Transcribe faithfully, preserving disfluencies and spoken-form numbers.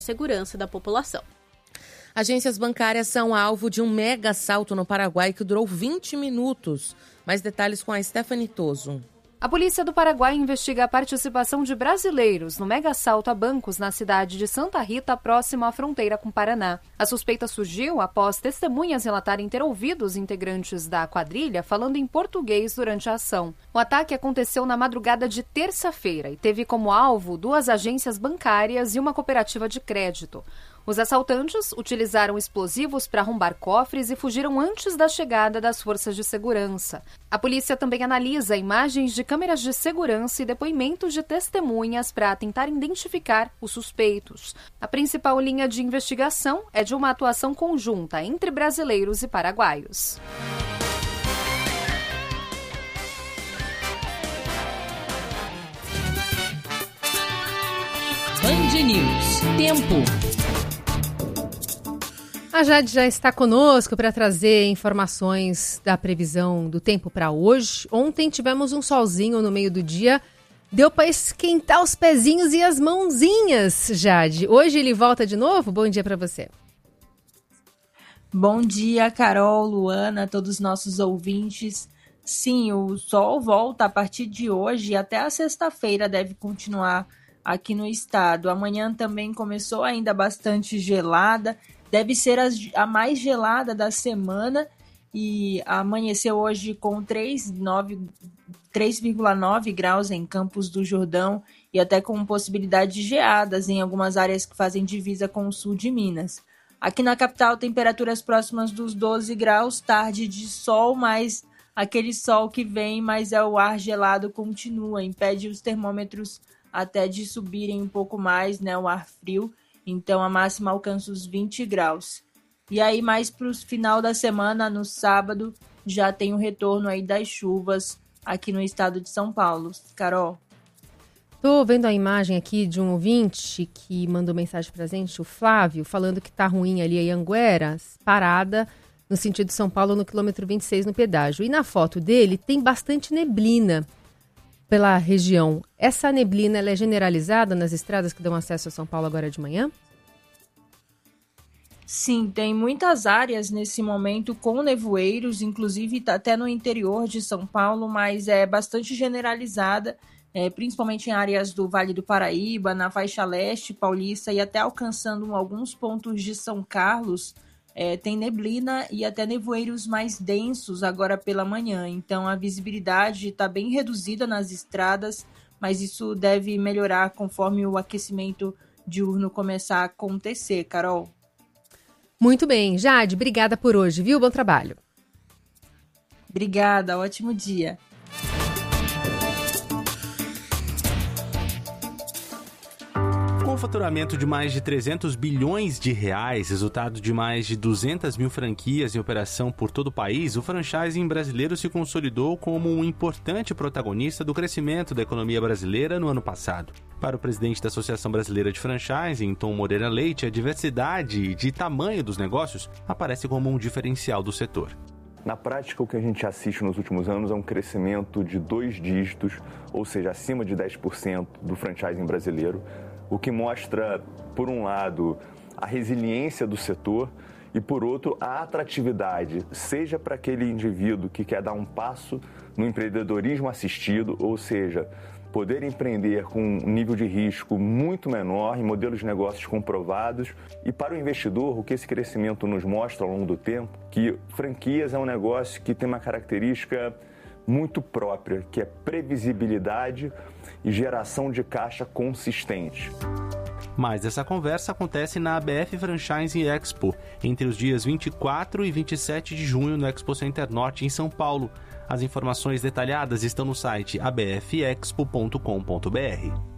segurança da população. Agências bancárias são alvo de um mega assalto no Paraguai que durou vinte minutos. Mais detalhes com a Stephanie Toso. A polícia do Paraguai investiga a participação de brasileiros no mega assalto a bancos na cidade de Santa Rita, próximo à fronteira com o Paraná. A suspeita surgiu após testemunhas relatarem ter ouvido os integrantes da quadrilha falando em português durante a ação. O ataque aconteceu na madrugada de terça-feira e teve como alvo duas agências bancárias e uma cooperativa de crédito. Os assaltantes utilizaram explosivos para arrombar cofres e fugiram antes da chegada das forças de segurança. A polícia também analisa imagens de câmeras de segurança e depoimentos de testemunhas para tentar identificar os suspeitos. A principal linha de investigação é de uma atuação conjunta entre brasileiros e paraguaios. Band News. Tempo. A Jade já está conosco para trazer informações da previsão do tempo para hoje. Ontem tivemos um solzinho no meio do dia. Deu para esquentar os pezinhos e as mãozinhas, Jade. Hoje ele volta de novo? Bom dia para você. Bom dia, Carol, Luana, todos os nossos ouvintes. Sim, o sol volta a partir de hoje e até a sexta-feira deve continuar aqui no estado. Amanhã também começou ainda bastante gelada. Deve ser a mais gelada da semana e amanheceu hoje com três vírgula nove graus em Campos do Jordão e até com possibilidade de geadas em algumas áreas que fazem divisa com o sul de Minas. Aqui na capital, temperaturas próximas dos doze graus, tarde de sol, mas aquele sol que vem, mas é o ar gelado continua, impede os termômetros até de subirem um pouco mais, né, o ar frio. Então a máxima alcança os vinte graus. E aí mais para o final da semana, no sábado, já tem o retorno aí das chuvas aqui no estado de São Paulo. Carol? Tô vendo a imagem aqui de um ouvinte que mandou mensagem pra gente, o Flávio, falando que tá ruim ali a Anguera, parada no sentido de São Paulo no quilômetro vinte e seis no pedágio. E na foto dele tem bastante neblina pela região. Essa neblina ela é generalizada nas estradas que dão acesso a São Paulo agora de manhã? Sim, tem muitas áreas nesse momento com nevoeiros, inclusive até no interior de São Paulo, mas é bastante generalizada, é, principalmente em áreas do Vale do Paraíba, na faixa leste paulista e até alcançando alguns pontos de São Carlos. É, tem neblina e até nevoeiros mais densos agora pela manhã, então a visibilidade está bem reduzida nas estradas, mas isso deve melhorar conforme o aquecimento diurno começar a acontecer, Carol. Muito bem, Jade, obrigada por hoje, viu? Bom trabalho. Obrigada, ótimo dia. Com o faturamento de mais de trezentos bilhões de reais, resultado de mais de duzentas mil franquias em operação por todo o país, o franchising brasileiro se consolidou como um importante protagonista do crescimento da economia brasileira no ano passado. Para o presidente da Associação Brasileira de Franchising, Tom Moreira Leite, a diversidade de tamanho dos negócios aparece como um diferencial do setor. Na prática, o que a gente assiste nos últimos anos é um crescimento de dois dígitos, ou seja, acima de dez por cento do franchising brasileiro, o que mostra, por um lado, a resiliência do setor e, por outro, a atratividade, seja para aquele indivíduo que quer dar um passo no empreendedorismo assistido, ou seja, poder empreender com um nível de risco muito menor, em modelos de negócios comprovados, e para o investidor, o que esse crescimento nos mostra ao longo do tempo, que franquias é um negócio que tem uma característica muito própria, que é previsibilidade e geração de caixa consistente. Mas essa conversa acontece na A B F Franchising Expo, entre os dias vinte e quatro e vinte e sete de junho no Expo Center Norte, em São Paulo. As informações detalhadas estão no site a b f expo ponto com ponto b r.